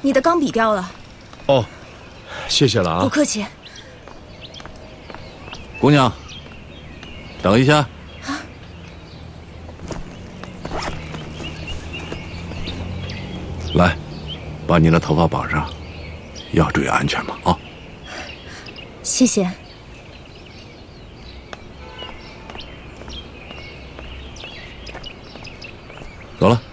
你的钢笔掉了。 哦，谢谢了啊。 不客气。 姑娘，等一下。来，把你的头发绑上，要注意安全嘛啊！ 谢谢。 走了。